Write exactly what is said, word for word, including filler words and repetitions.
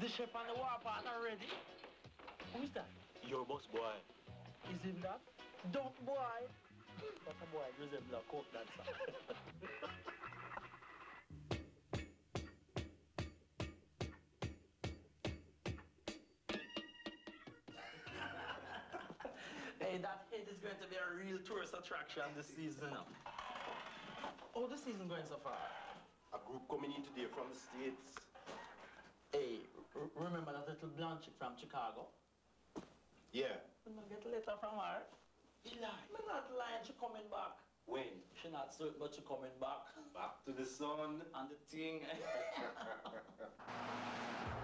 the chef and the war partner ready? Who's that? Your boss boy. Is him that? Don't boy. But a boy resembles a coke dancer. Hey, that head is going to be a real tourist attraction this season. Oh, the season going so far? A group coming in today from the States. Hey, remember that little blonde chick from Chicago? Yeah. We not get a letter from her. He lied. I'm not lying, she coming back. When? She not certain, but she coming back. Back to the sun. And the thing.